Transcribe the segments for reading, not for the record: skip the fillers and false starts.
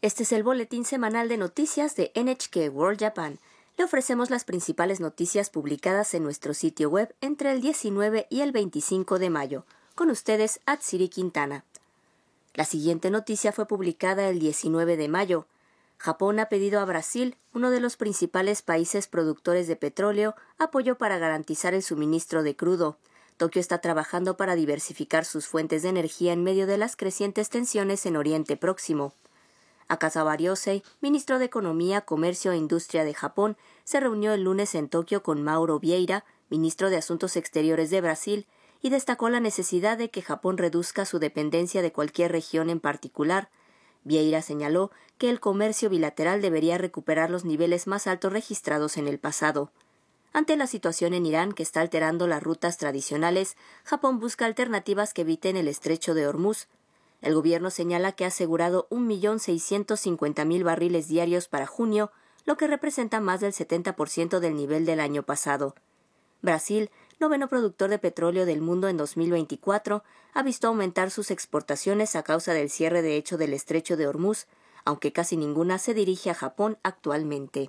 Este es el boletín semanal de noticias de NHK World Japan. Le ofrecemos las principales noticias publicadas en nuestro sitio web entre el 19 y el 25 de mayo. Con ustedes, Atsiri Quintana. La siguiente noticia fue publicada el 19 de mayo. Japón ha pedido a Brasil, uno de los principales países productores de petróleo, apoyo para garantizar el suministro de crudo. Tokio está trabajando para diversificar sus fuentes de energía en medio de las crecientes tensiones en Oriente Próximo. Akazawa Ryosei, ministro de Economía, Comercio e Industria de Japón, se reunió el lunes en Tokio con Mauro Vieira, ministro de Asuntos Exteriores de Brasil, y destacó la necesidad de que Japón reduzca su dependencia de cualquier región en particular. Vieira señaló que el comercio bilateral debería recuperar los niveles más altos registrados en el pasado. Ante la situación en Irán que está alterando las rutas tradicionales, Japón busca alternativas que eviten el estrecho de Hormuz. El gobierno señala que ha asegurado 1.650.000 barriles diarios para junio, lo que representa más del 70% del nivel del año pasado. Brasil, noveno productor de petróleo del mundo en 2024, ha visto aumentar sus exportaciones a causa del cierre de hecho del estrecho de Hormuz, aunque casi ninguna se dirige a Japón actualmente.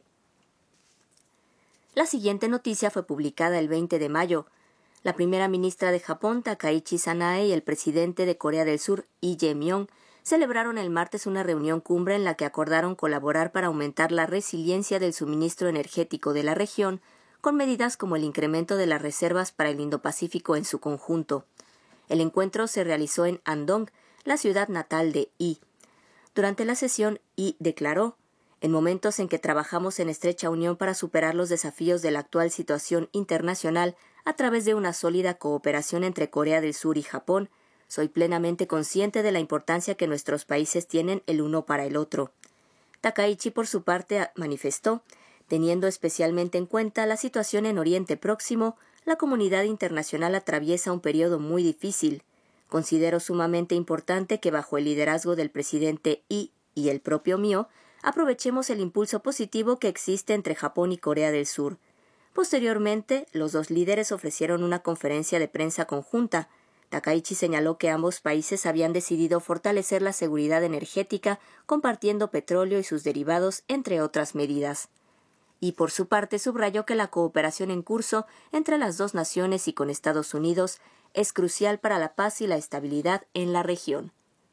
La siguiente noticia fue publicada el 20 de mayo. La primera ministra de Japón, Takaichi Sanae, y el presidente de Corea del Sur, Lee Jae-myung, celebraron el martes una reunión cumbre en la que acordaron colaborar para aumentar la resiliencia del suministro energético de la región, con medidas como el incremento de las reservas para el Indo-Pacífico en su conjunto. El encuentro se realizó en Andong, la ciudad natal de Lee. Durante la sesión, Lee declaró: «En momentos en que trabajamos en estrecha unión para superar los desafíos de la actual situación internacional a través de una sólida cooperación entre Corea del Sur y Japón, soy plenamente consciente de la importancia que nuestros países tienen el uno para el otro». Takaichi, por su parte, manifestó: «Teniendo especialmente en cuenta la situación en Oriente Próximo, la comunidad internacional atraviesa un periodo muy difícil. Considero sumamente importante que bajo el liderazgo del presidente Lee y el propio mío, aprovechemos el impulso positivo que existe entre Japón y Corea del Sur». Posteriormente, los dos líderes ofrecieron una conferencia de prensa conjunta. Takaichi señaló que ambos países habían decidido fortalecer la seguridad energética compartiendo petróleo y sus derivados, entre otras medidas. Y por su parte subrayó que la cooperación en curso entre las dos naciones y con Estados Unidos es crucial para la paz y la estabilidad en la región.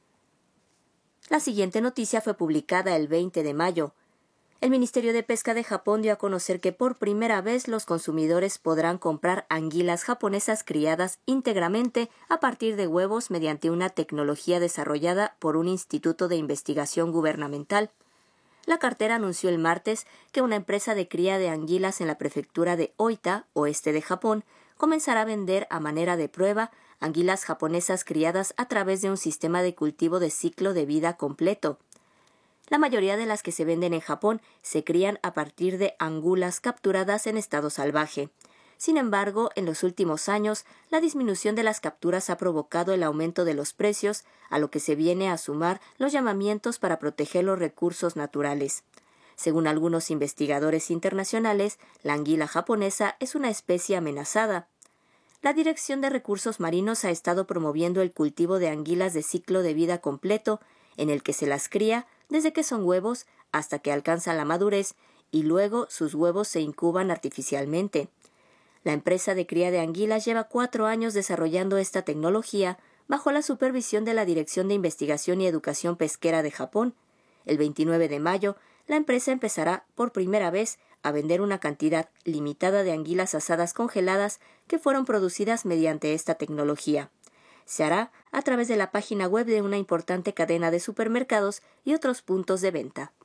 La siguiente noticia fue publicada el 20 de mayo. El Ministerio de Pesca de Japón dio a conocer que por primera vez los consumidores podrán comprar anguilas japonesas criadas íntegramente a partir de huevos mediante una tecnología desarrollada por un instituto de investigación gubernamental. La cartera anunció el martes que una empresa de cría de anguilas en la prefectura de Oita, oeste de Japón, comenzará a vender a manera de prueba anguilas japonesas criadas a través de un sistema de cultivo de ciclo de vida completo. La mayoría de las que se venden en Japón se crían a partir de angulas capturadas en estado salvaje. Sin embargo, en los últimos años, la disminución de las capturas ha provocado el aumento de los precios, a lo que se viene a sumar los llamamientos para proteger los recursos naturales. Según algunos investigadores internacionales, la anguila japonesa es una especie amenazada. La Dirección de Recursos Marinos ha estado promoviendo el cultivo de anguilas de ciclo de vida completo, en el que se las cría desde que son huevos hasta que alcanzan la madurez y luego sus huevos se incuban artificialmente. La empresa de cría de anguilas lleva 4 años desarrollando esta tecnología bajo la supervisión de la Dirección de Investigación y Educación Pesquera de Japón. El 29 de mayo, la empresa empezará por primera vez a vender una cantidad limitada de anguilas asadas congeladas que fueron producidas mediante esta tecnología. Se hará a través de la página web de una importante cadena de supermercados y otros puntos de venta.